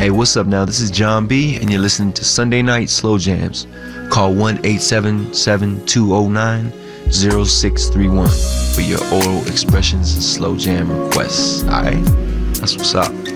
Hey, what's up now? This is John B, and you're listening to Sunday Night Slow Jams. Call 1-877-209-0631 for your oral expressions and slow jam requests. Alright? That's what's up.